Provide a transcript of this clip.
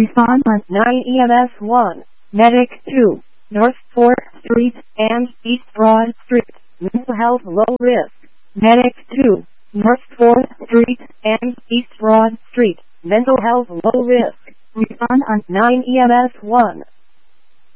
Respond on 9 EMS 1. Medic 2. North 4th Street and East Broad Street. Mental health low risk. Medic 2. North 4th Street and East Broad Street. Mental health low risk. Respond on 9 EMS 1.